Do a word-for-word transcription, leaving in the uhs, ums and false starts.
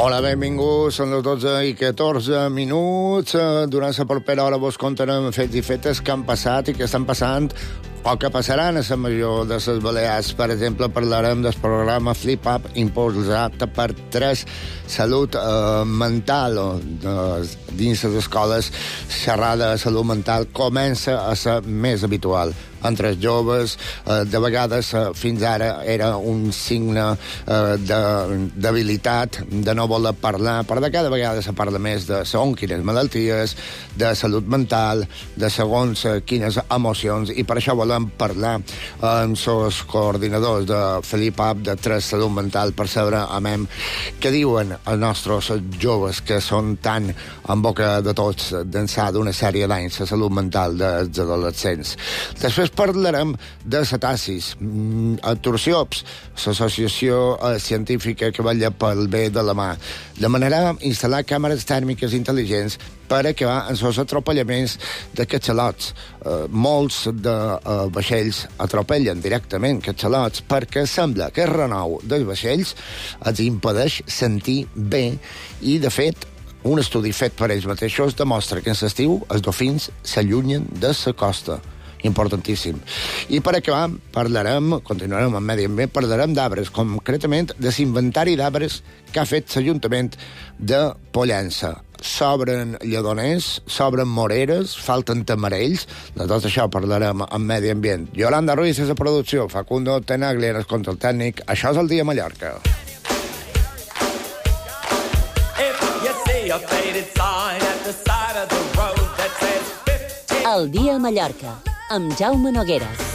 Hola, benvinguts. Són les dotze i catorze minuts. Durant la propera hora vos contarem fets i fetes que han passat i que estan passant o que passaran a la major de les Balears. Per exemple, parlarem del programa Flip Up, impulsat per tres salut eh, mental o de, dins les escoles. Xerrada de salut mental comença a ser més habitual entre els joves. Eh, de vegades, eh, fins ara, era un signe eh, d'habilitat, de no voler parlar, però de cada vegada se parla més de segons quines malalties, de salut mental, de segons eh, quines emocions, i per això volem parlar amb els coordinadors de Flip Up, de tres salut mental, per saber amem què diuen els nostres joves, que són tan en boca de tots d'ençà d'una sèrie d'anys, la salut mental dels adolescents. Després parlarem de cetacis, a Turciops, l'associació científica que vetlla pel bé de la mà. Demanarà instal·lar càmeres tèrmiques intel·ligents per acabar amb els atropellaments de catxalots. Eh, molts de eh, vaixells atropellen directament catxalots perquè sembla que el renou dels vaixells els impedeix sentir bé i, de fet, un estudi fet per ells mateixos demostra que en l'estiu els dofins s'allunyen de la costa. Importantíssim. I per acabar, parlarem, continuarem amb medi ambient, parlarem d'arbres, concretament de l'inventari d'arbres que ha fet l'Ajuntament de Pollença. S'obren lledoners, s'obren moreres, falten tamarells, de tot això parlarem amb medi ambient. Yolanda Ruiz és a producció, Facundo Tenagli en el control tècnic. Això és el Dia Mallorca. El Dia Mallorca, amb Jaume Nogueras.